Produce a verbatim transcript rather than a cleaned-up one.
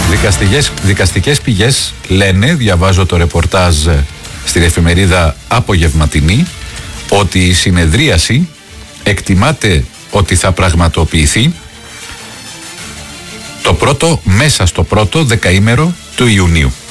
Δικαστικές, δικαστικές πηγές λένε, διαβάζω το ρεπορτάζ στην εφημερίδα Απογευματινή, ότι η συνεδρίαση εκτιμάται ότι θα πραγματοποιηθεί το πρώτο, μέσα στο πρώτο δεκαήμερο του Ιουνίου.